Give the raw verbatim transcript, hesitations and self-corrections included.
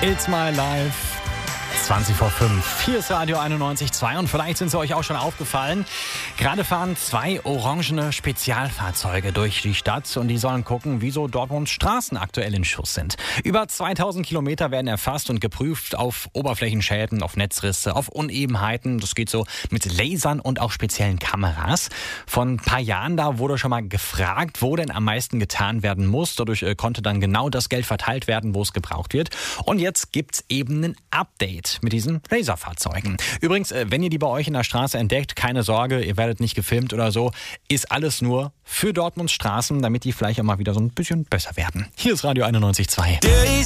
It's My Life. zwanzig vor fünf. Hier ist Radio einundneunzig Komma zwei und vielleicht sind sie euch auch schon aufgefallen. Gerade fahren zwei orangene Spezialfahrzeuge durch die Stadt und die sollen gucken, wieso Dortmunds Straßen aktuell in Schuss sind. Über zweitausend Kilometer werden erfasst und geprüft auf Oberflächenschäden, auf Netzrisse, auf Unebenheiten. Das geht so mit Lasern und auch speziellen Kameras. Vor ein paar Jahren da wurde schon mal gefragt, wo denn am meisten getan werden muss. Dadurch äh, konnte dann genau das Geld verteilt werden, wo es gebraucht wird. Und jetzt gibt's eben ein Update mit diesen Laserfahrzeugen. Übrigens, wenn ihr die bei euch in der Straße entdeckt, keine Sorge, ihr werdet nicht gefilmt oder so, ist alles nur für Dortmunds Straßen, damit die vielleicht auch mal wieder so ein bisschen besser werden. Hier ist Radio einundneunzig Komma zwei.